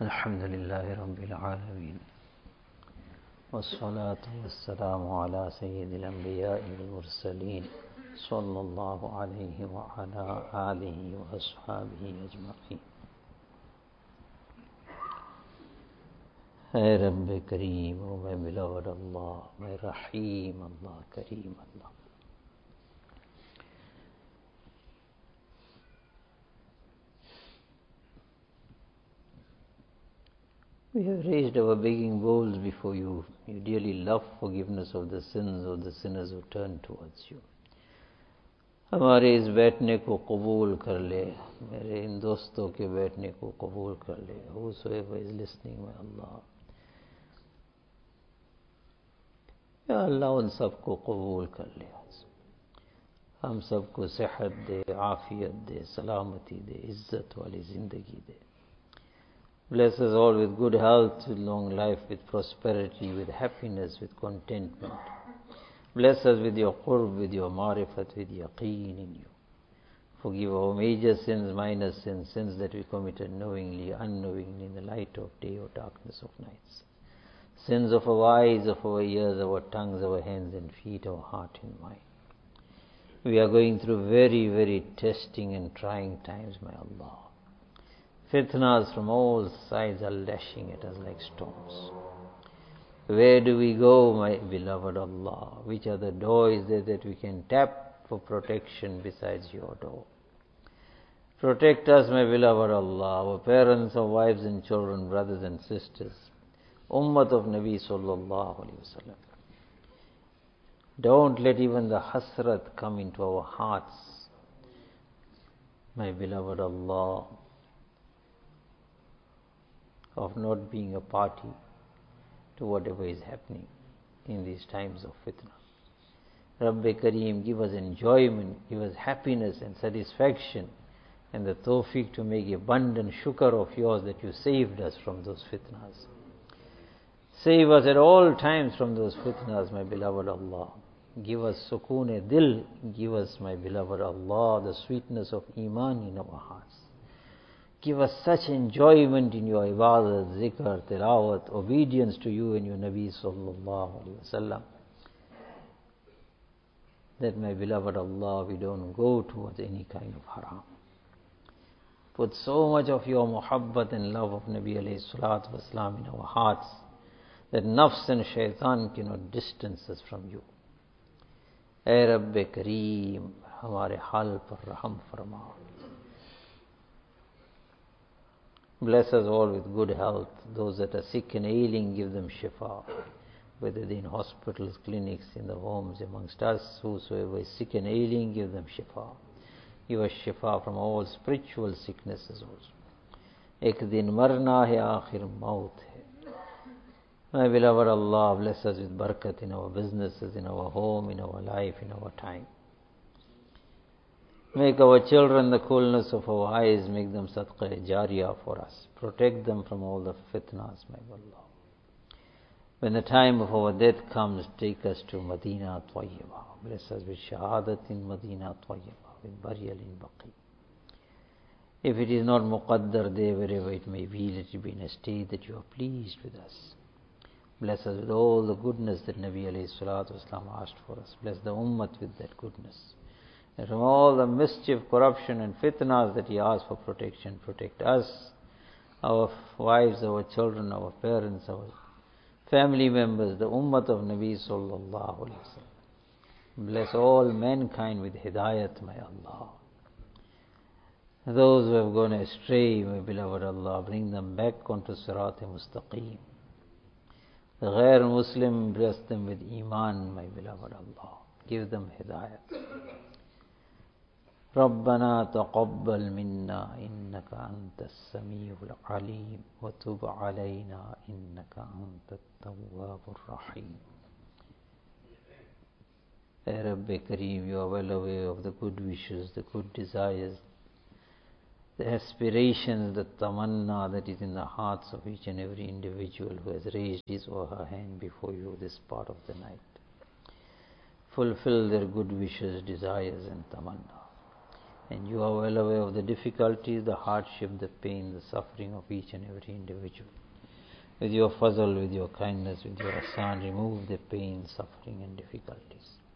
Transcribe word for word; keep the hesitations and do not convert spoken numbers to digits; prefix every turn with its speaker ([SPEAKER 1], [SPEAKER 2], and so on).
[SPEAKER 1] الحمد لله رب العالمين والصلاة والسلام على سيد الأنبياء والمرسلين صلى الله عليه وعلى آله وأصحابه أجمعين. اے رب کریم او my beloved Allah, my Rahim Allah, Kareem Allah. We have raised our begging bowls before you. You dearly love forgiveness of the sins of the sinners who turn towards you. हमारे इस बैठने को कबूल कर ले, मेरे इन दोस्तों के बैठने को कबूल कर ले. Whosoever is listening, my Allah. या अल्लाह उन सबको कबूल कर ले. हम सबको सेहत दे, आफियत दे, सलामती दे, इज्जत वाली जिंदगी दे. Bless us all with good health, with long life, with prosperity, with happiness, with contentment. Bless us with your qurb, with your marifat, with yaqeen in you. Forgive our major sins, minor sins, sins that we committed knowingly, unknowingly, in the light of day or darkness of nights. Sins of our eyes, of our ears, our tongues, our hands and feet, our heart and mind. We are going through very, very testing and trying times, my Allah. Fitnas from all sides are lashing at us like storms. Where do we go, my beloved Allah? Which are the doors there that we can tap for protection besides your door? Protect us, my beloved Allah, our parents, our wives and children, brothers and sisters, Ummat of Nabi sallallahu alayhi wa sallam. Don't let even the hasrat come into our hearts, my beloved Allah, of not being a party to whatever is happening in these times of fitna. Rabbi Kareem, give us enjoyment, give us happiness and satisfaction and the tawfiq to make abundant shukr of yours that you saved us from those fitnas. Save us at all times from those fitnas, my beloved Allah. Give us sukoon dil, give us, my beloved Allah, the sweetness of iman in our hearts. Give us such enjoyment in your ibadat, zikr, tilawat, obedience to you and your Nabi sallallahu alayhi wa sallam, that, my beloved Allah, we don't go towards any kind of haram. Put so much of your muhabbat and love of Nabi alayhi salatu wasalam in our hearts that nafs and shaitan cannot distance us from you. Ay Rabbi Kareem, hamare hal par raham farma. Bless us all with good health. Those that are sick and ailing, give them shifa. Whether they're in hospitals, clinics, in the homes, amongst us, whosoever is sick and ailing, give them shifa. Give us shifa from all spiritual sicknesses also. Ek din marna hai, akhir maut hai. My beloved Allah, bless us with barakat in our businesses, in our home, in our life, in our time. Make our children the coolness of our eyes, make them sadqa jariyah for us. Protect them from all the fitnas, my Allah. When the time of our death comes, take us to Madinah Tayyibah. Bless us with shahadat in Madinah Tayyibah, with burial in Baqi. If it is not muqaddar there, wherever it may be, let it be in a state that you are pleased with us. Bless us with all the goodness that Nabi alayhi salatu wasalam asked for us. Bless the ummah with that goodness. And from all the mischief, corruption and fitnas that he asked for protection, protect us, our wives, our children, our parents, our family members, the ummah of Nabi sallallahu alayhi wa sallam. Bless all mankind with hidayat, my Allah. Those who have gone astray, my beloved Allah, bring them back onto Sirat Mustaqim. The ghair Muslim, bless them with iman, my beloved Allah. Give them hidayat. ربنا تقبل منا إنك أنت السميع العليم وتب علينا إنك أنت التواب الرحيم. Ya Rabbi Kareem, you are well aware of the good wishes, the good desires, the aspirations, the tamanna that is in the hearts of each and every individual who has raised his or her hand before you this part of the night. Fulfill their good wishes, desires and tamanna. And you are well aware of the difficulties, the hardship, the pain, the suffering of each and every individual. With your fazl, with your kindness, with your ahsan, remove the pain, suffering and difficulties.